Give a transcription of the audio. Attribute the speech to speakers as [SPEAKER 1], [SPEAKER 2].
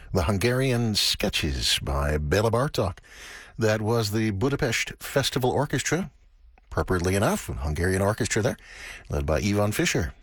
[SPEAKER 1] the Hungarian Sketches by Bela Bartok. That was the Budapest Festival Orchestra. Appropriately enough, a Hungarian orchestra there, led by Ivan Fischer.